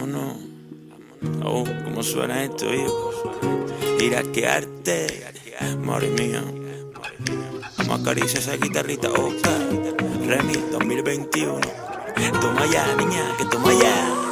Vámonos. Oh, ¿cómo suena esto, hijo? Iraquearte, madre mía. Vamos a acariciar esa guitarrita, Oscar. Remix 2021. Toma ya, niña, que toma ya.